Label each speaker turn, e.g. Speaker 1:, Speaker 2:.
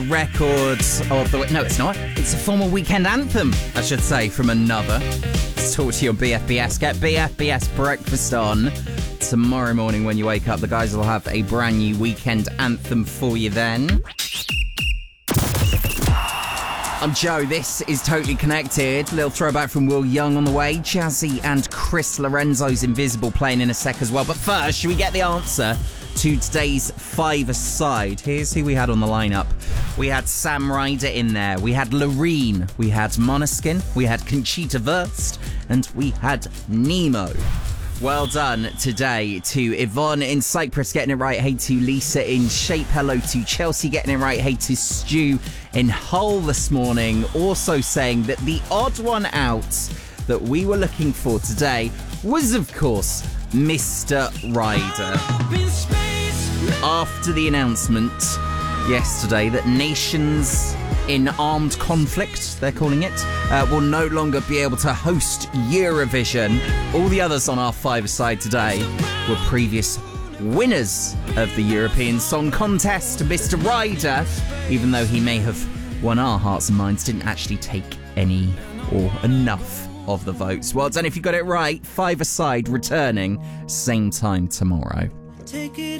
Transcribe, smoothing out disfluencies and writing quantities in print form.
Speaker 1: Records of the... No, it's not. It's a former weekend anthem, I should say, from another. Let's talk to your BFBS. Get BFBS breakfast on. Tomorrow morning when you wake up, the guys will have a brand new weekend anthem for you then. I'm Joe, this is Totally Connected. Little throwback from Will Young on the way. Jazzy and Chris Lorenzo's Invisible playing in a sec as well. But first, should we get the answer to today's five-a-side? Here's who we had on the lineup. We had Sam Ryder in there. We had Loreen. We had Måneskin. We had Conchita Wurst. And we had Nemo. Well done today to Yvonne in Cyprus getting it right. Hey to Lisa in Shape. Hello to Chelsea getting it right. Hey to Stu in Hull this morning. Also saying that the odd one out that we were looking for today was, of course, Mr. Ryder. After the announcement yesterday that nations in armed conflict, they're calling it, will no longer be able to host Eurovision. All the others on our five-a-side today were previous winners of the European Song Contest. Mr. Ryder, even though he may have won our hearts and minds, didn't actually take any or enough of the votes. Well done if you got it right. Five-a-side returning same time tomorrow.
Speaker 2: Take it